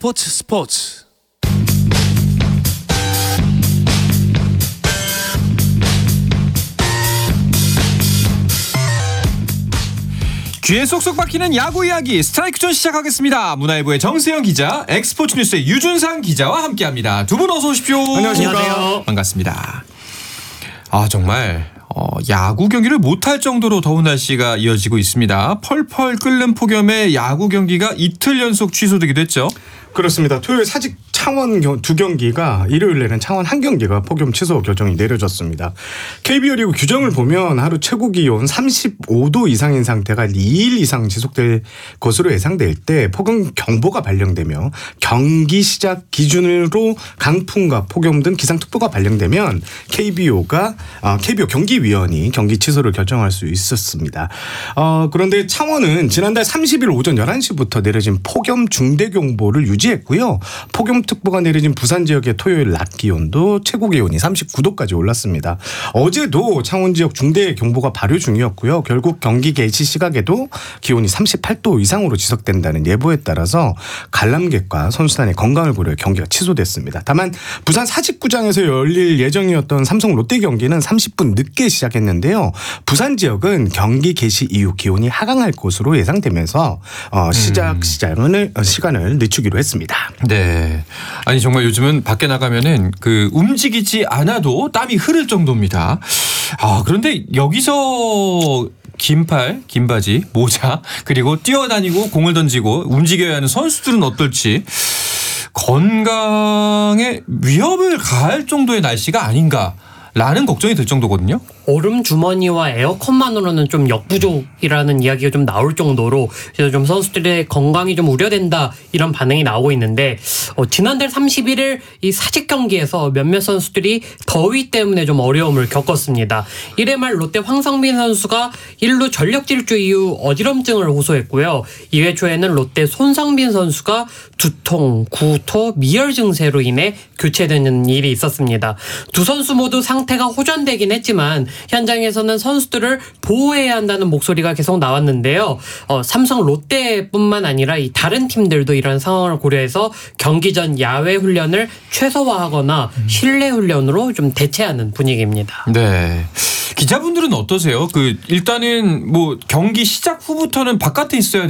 스포츠. 귀에 쏙쏙 박히는 야구 이야기 스트라이크존 시작하겠습니다. 문화일보의 정세영 기자, 엑스포츠 뉴스의 유준상 기자와 함께합니다. 두 분 어서 오십시오. 안녕하십니까. 반갑습니다. 정말 야구 경기를 못할 정도로 더운 날씨가 이어지고 있습니다. 펄펄 끓는 폭염에 야구 경기가 이틀 연속 취소되기도 했죠. 그렇습니다. 토요일 사직 창원 두 경기가, 일요일에는 창원 한 경기가 폭염 취소 결정이 내려졌습니다. KBO 리그 규정을 보면 하루 최고 기온 35도 이상인 상태가 2일 이상 지속될 것으로 예상될 때 폭염 경보가 발령되며 경기 시작 기준으로 강풍과 폭염 등 기상특보가 발령되면 KBO 경기위원이 경기 취소를 결정할 수 있었습니다. 그런데 창원은 지난달 30일 오전 11시부터 내려진 폭염 중대경보를 유지했고요. 폭염특보가 내려진 부산 지역의 토요일 낮 기온도 최고 기온이 39도까지 올랐습니다. 어제도 창원 지역 중대경보가 발효 중이었고요. 결국 경기 개시 시각에도 기온이 38도 이상으로 지속된다는 예보에 따라서 관람객과 선수단의 건강을 고려 경기가 취소됐습니다. 다만 부산 사직구장에서 열릴 예정이었던 삼성 롯데 경기는 30분 늦게 시작했는데요. 부산 지역은 경기 개시 이후 기온이 하강할 것으로 예상되면서 시간을 늦추기로 했습니다. 네. 아니 정말 요즘은 밖에 나가면은 움직이지 않아도 땀이 흐를 정도입니다. 그런데 여기서 긴팔, 긴 바지, 모자, 그리고 뛰어다니고 공을 던지고 움직여야 하는 선수들은 어떨지, 건강에 위협을 가할 정도의 날씨가 아닌가라는 걱정이 들 정도거든요. 얼음 주머니와 에어컨만으로는 좀 역부족이라는 이야기가 좀 나올 정도로 그래서 좀 선수들의 건강이 좀 우려된다 이런 반응이 나오고 있는데 지난달 31일 이 사직 경기에서 몇몇 선수들이 더위 때문에 좀 어려움을 겪었습니다. 1회 말 롯데 황성빈 선수가 1루 전력 질주 이후 어지럼증을 호소했고요. 2회 초에는 롯데 손성빈 선수가 두통, 구토, 미열 증세로 인해 교체되는 일이 있었습니다. 두 선수 모두 상태가 호전되긴 했지만 현장에서는 선수들을 보호해야 한다는 목소리가 계속 나왔는데요. 삼성 롯데뿐만 아니라 이 다른 팀들도 이런 상황을 고려해서 경기 전 야외 훈련을 최소화하거나 실내 훈련으로 좀 대체하는 분위기입니다. 네. 기자분들은 어떠세요? 일단은 경기 시작 후부터는 바깥에 있어야